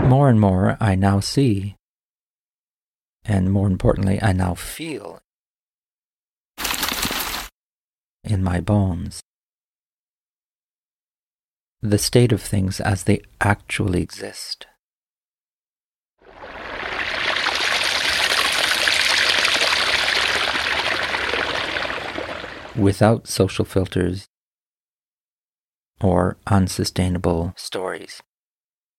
more and more I now see, and more importantly, I now feel in my bones the state of things as they actually exist. Without social filters or unsustainable stories.